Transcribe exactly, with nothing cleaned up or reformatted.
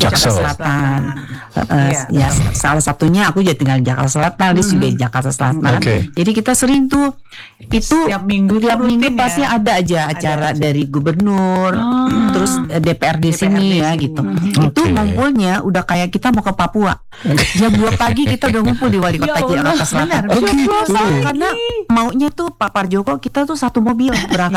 Jakarta Selatan. Uh, ya salah satunya aku juga tinggal di Jakarta Selatan, dia juga di Jakarta Selatan. Okay. Jadi kita sering tuh itu Tiap minggu tiap rutin minggu ya? pasti ada aja acara aja. dari gubernur, Oh. terus eh, D P R D D P R D sini ya sini. gitu. Hmm. Itu Oke. ngumpulnya udah kayak kita mau ke Papua. Jam dua pagi kita udah ngumpul di Wali Kota Ya Allah, Jakarta Selatan. benar. Oh, gitu. Karena maunya tuh Pak Parjoko kita tuh satu mobil berangkat